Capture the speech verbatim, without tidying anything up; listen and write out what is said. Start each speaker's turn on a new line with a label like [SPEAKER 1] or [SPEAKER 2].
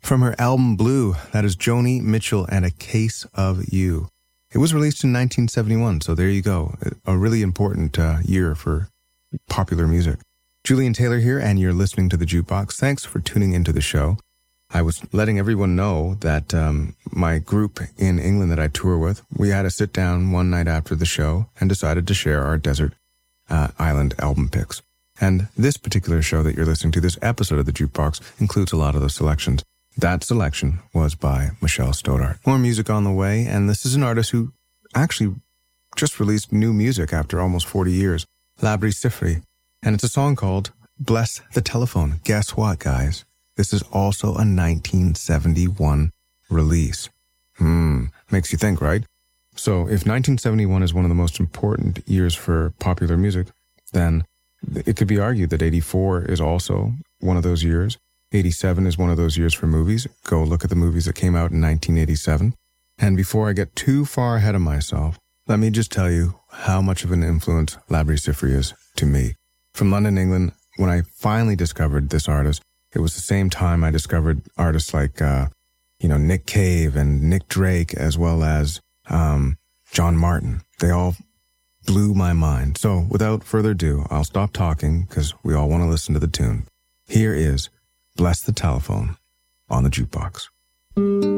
[SPEAKER 1] From her album Blue, that is Joni Mitchell and A Case of You. It was released in nineteen seventy-one, so there you go. A really important uh, year for popular music. Julian Taylor here, and you're listening to The Jukebox. Thanks for tuning into the show. I was letting everyone know that um, my group in England that I tour with, we had a sit down one night after the show and decided to share our desert uh, island album picks. And this particular show that you're listening to, this episode of The Jukebox, includes a lot of those selections. That selection was by Michelle Stoddart. More music on the way, and this is an artist who actually just released new music after almost forty years, Labri Sifri, and it's a song called Bless the Telephone. Guess what, guys? This is also a nineteen seventy-one release. Hmm, makes you think, right? So if nineteen seventy-one is one of the most important years for popular music, then it could be argued that eighty-four is also one of those years. eighty-seven is one of those years for movies. Go look at the movies that came out in nineteen eighty-seven. And before I get too far ahead of myself, let me just tell you how much of an influence Labri Sifri is to me. From London, England, when I finally discovered this artist, it was the same time I discovered artists like, uh, you know, Nick Cave and Nick Drake, as well as um, John Martin. They all blew my mind. So without further ado, I'll stop talking because we all want to listen to the tune. Here is Bless the Telephone on The Jukebox.